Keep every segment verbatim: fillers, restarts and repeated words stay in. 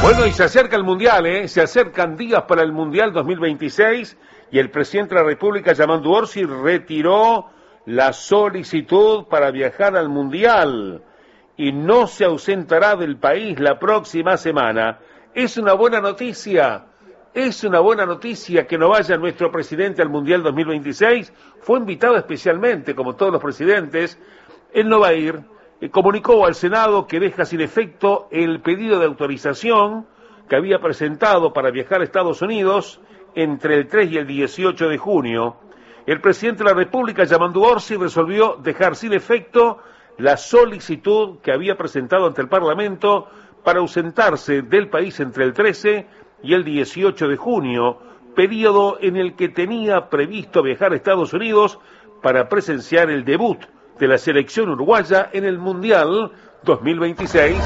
Bueno, y se acerca el Mundial, ¿eh? Se acercan días para el Mundial dos mil veintiséis y el presidente de la República, Yamandu Orsi, retiró la solicitud para viajar al Mundial y no se ausentará del país la próxima semana. Es una buena noticia, es una buena noticia que no vaya nuestro presidente al Mundial dos mil veintiséis. Fue invitado especialmente, como todos los presidentes. Él no va a ir. Comunicó al Senado que deja sin efecto el pedido de autorización que había presentado para viajar a Estados Unidos entre el tres y el dieciocho de junio. El presidente de la República, Yamandu Orsi, resolvió dejar sin efecto la solicitud que había presentado ante el Parlamento para ausentarse del país entre el trece y el dieciocho de junio, periodo en el que tenía previsto viajar a Estados Unidos para presenciar el debut de la selección uruguaya en el Mundial dos mil veintiséis.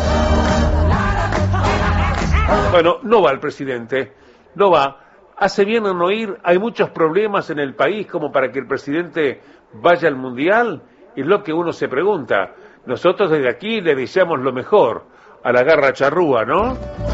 Bueno, no va el presidente, no va. Hace bien en no ir, hay muchos problemas en el país como para que el presidente vaya al Mundial, es lo que uno se pregunta. Nosotros desde aquí le deseamos lo mejor a la garra charrúa, ¿no?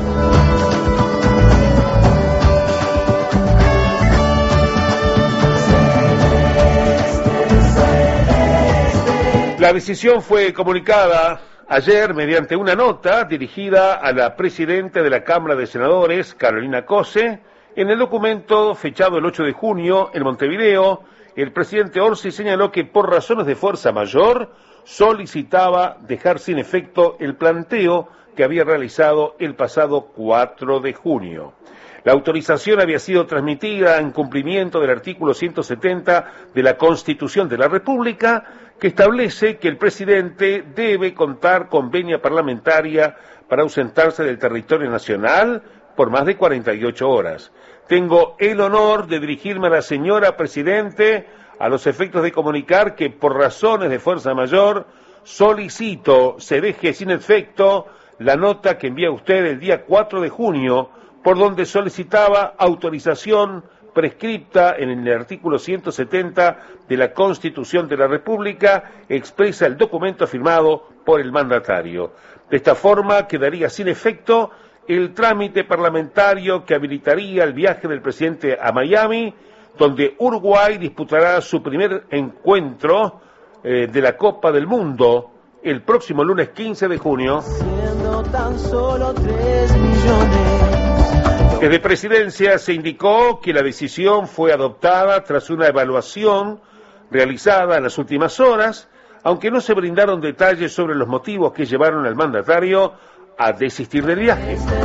La decisión fue comunicada ayer mediante una nota dirigida a la presidenta de la Cámara de Senadores, Carolina Cose. En el documento fechado el ocho de junio en Montevideo, el presidente Orsi señaló que por razones de fuerza mayor solicitaba dejar sin efecto el planteo que había realizado el pasado cuatro de junio. La autorización había sido transmitida en cumplimiento del artículo ciento setenta de la Constitución de la República, que establece que el presidente debe contar con venia parlamentaria para ausentarse del territorio nacional por más de cuarenta y ocho horas. Tengo el honor de dirigirme a la señora Presidente a los efectos de comunicar que por razones de fuerza mayor solicito se deje sin efecto la nota que envía usted el día cuatro de junio, por donde solicitaba autorización prescripta en el artículo ciento setenta de la Constitución de la República, expresa el documento firmado por el mandatario. De esta forma quedaría sin efecto el trámite parlamentario que habilitaría el viaje del presidente a Miami, donde Uruguay disputará su primer encuentro eh, de la Copa del Mundo el próximo lunes quince de junio. Siendo tan solo tres millones. Desde Presidencia se indicó que la decisión fue adoptada tras una evaluación realizada en las últimas horas, aunque no se brindaron detalles sobre los motivos que llevaron al mandatario a desistir del viaje.